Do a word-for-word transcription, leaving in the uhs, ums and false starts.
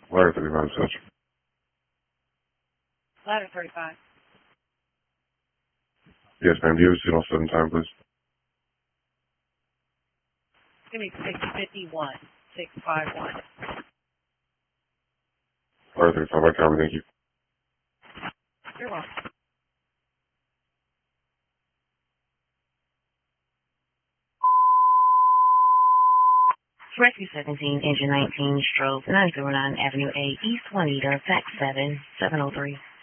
Ladder thirty-five, such. Ladder thirty-five. Yes, ma'am. Do you have a signal seven time, please? Give me six fifty-one. six five one. Ladder thirty-five, I copy, thank you. You're welcome. Rescue seventeen, Engine nineteen, Strobe, nine oh nine Avenue A, East Juanita, Fax seven, seven oh three.